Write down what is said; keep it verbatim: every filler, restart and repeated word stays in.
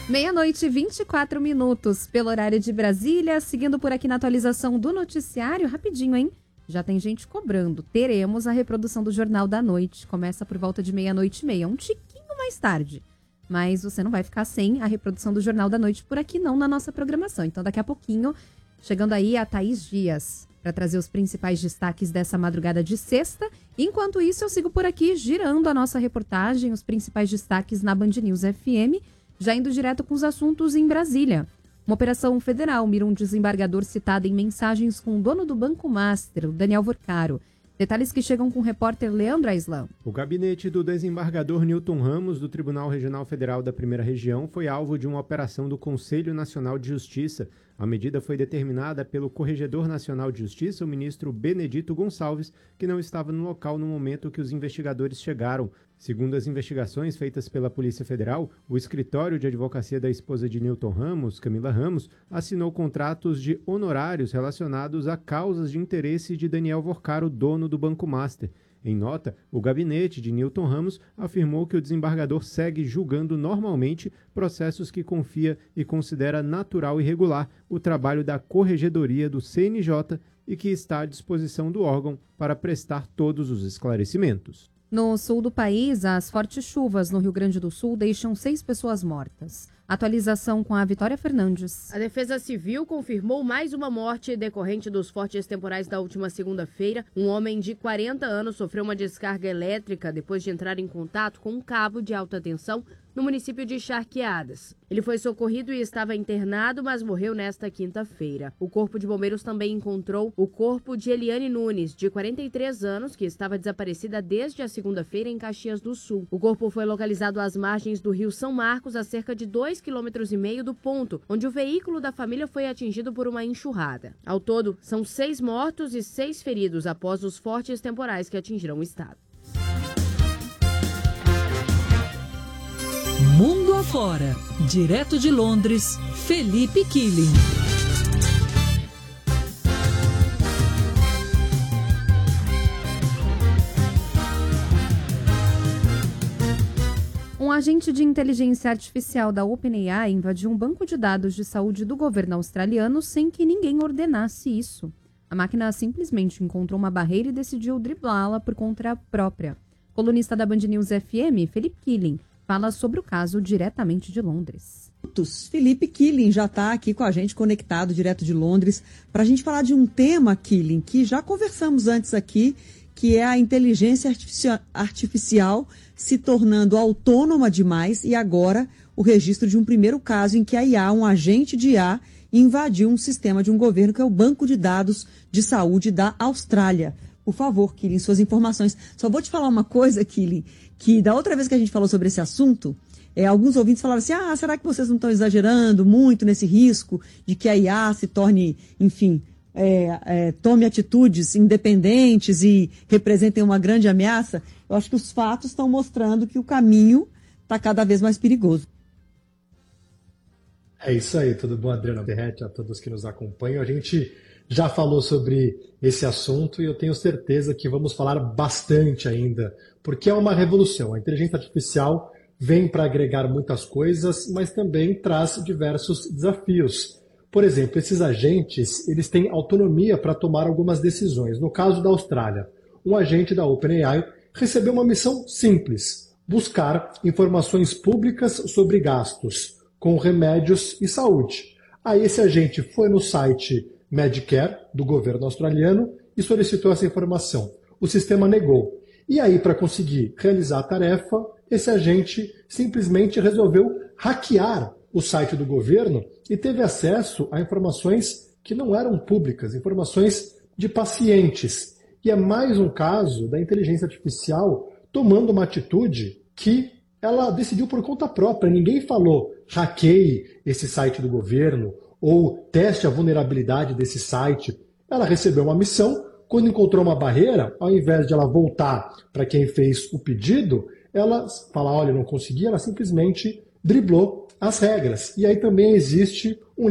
Meia-noite e vinte e quatro minutos pelo horário de Brasília, seguindo por aqui na atualização do noticiário, rapidinho, hein? Já tem gente cobrando. Teremos a reprodução do Jornal da Noite. Começa por volta de meia-noite e meia, um tiquinho mais tarde. Mas você não vai ficar sem a reprodução do Jornal da Noite por aqui não na nossa programação. Então daqui a pouquinho, chegando aí a Thaís Dias, para trazer os principais destaques dessa madrugada de sexta. Enquanto isso, eu sigo por aqui girando a nossa reportagem, os principais destaques na Band News F M, já indo direto com os assuntos em Brasília. Uma operação federal mira um desembargador citado em mensagens com o dono do Banco Master, o Daniel Vorcaro. Detalhes que chegam com o repórter Leandro Aislan. O gabinete do desembargador Newton Ramos, do Tribunal Regional Federal da Primeira Região, foi alvo de uma operação do Conselho Nacional de Justiça. A medida foi determinada pelo Corregedor Nacional de Justiça, o ministro Benedito Gonçalves, que não estava no local no momento que os investigadores chegaram. Segundo as investigações feitas pela Polícia Federal, o escritório de advocacia da esposa de Newton Ramos, Camila Ramos, assinou contratos de honorários relacionados a causas de interesse de Daniel Vorcaro, dono do Banco Master. Em nota, o gabinete de Newton Ramos afirmou que o desembargador segue julgando normalmente processos que confia e considera natural e regular o trabalho da Corregedoria do C N J e que está à disposição do órgão para prestar todos os esclarecimentos. No sul do país, as fortes chuvas no Rio Grande do Sul deixam seis pessoas mortas. Atualização com a Vitória Fernandes. A Defesa Civil confirmou mais uma morte decorrente dos fortes temporais da última segunda-feira. Um homem de quarenta anos sofreu uma descarga elétrica depois de entrar em contato com um cabo de alta tensão no município de Charqueadas. Ele foi socorrido e estava internado, mas morreu nesta quinta-feira. O Corpo de Bombeiros também encontrou o corpo de Eliane Nunes, de quarenta e três anos, que estava desaparecida desde a segunda-feira em Caxias do Sul. O corpo foi localizado às margens do rio São Marcos, a cerca de dois quilômetros e meio do ponto, onde o veículo da família foi atingido por uma enxurrada. Ao todo, são seis mortos e seis feridos após os fortes temporais que atingiram o estado. Mundo afora, direto de Londres, Felipe Killing. Um agente de inteligência artificial da OpenAI invadiu um banco de dados de saúde do governo australiano sem que ninguém ordenasse isso. A máquina simplesmente encontrou uma barreira e decidiu driblá-la por conta própria. Colunista da Band News F M, Felipe Killing, fala sobre o caso diretamente de Londres. Felipe Killing já está aqui com a gente, conectado direto de Londres, para a gente falar de um tema, Killing, que já conversamos antes aqui, que é a inteligência artificial, artificial se tornando autônoma demais e agora o registro de um primeiro caso em que a I A, um agente de I A, invadiu um sistema de um governo que é o Banco de Dados de Saúde da Austrália. Por favor, Killing, suas informações. Só vou te falar uma coisa, Killing, que da outra vez que a gente falou sobre esse assunto, é, alguns ouvintes falaram assim, ah, será que vocês não estão exagerando muito nesse risco de que a I A se torne, enfim, é, é, tome atitudes independentes e representem uma grande ameaça? Eu acho que os fatos estão mostrando que o caminho está cada vez mais perigoso. É isso aí, tudo bom, Adriana Berretti, a todos que nos acompanham. A gente já falou sobre esse assunto e eu tenho certeza que vamos falar bastante ainda, porque é uma revolução. A inteligência artificial vem para agregar muitas coisas, mas também traz diversos desafios. Por exemplo, esses agentes, eles têm autonomia para tomar algumas decisões. No caso da Austrália, um agente da OpenAI recebeu uma missão simples: buscar informações públicas sobre gastos com remédios e saúde. Aí esse agente foi no site Medicare, do governo australiano, e solicitou essa informação. O sistema negou. E aí, para conseguir realizar a tarefa, esse agente simplesmente resolveu hackear o site do governo e teve acesso a informações que não eram públicas, informações de pacientes. E é mais um caso da inteligência artificial tomando uma atitude que ela decidiu por conta própria. Ninguém falou, hackeie esse site do governo ou teste a vulnerabilidade desse site. Ela recebeu uma missão, quando encontrou uma barreira, ao invés de ela voltar para quem fez o pedido, ela fala, olha, não consegui, ela simplesmente driblou as regras. E aí também existe um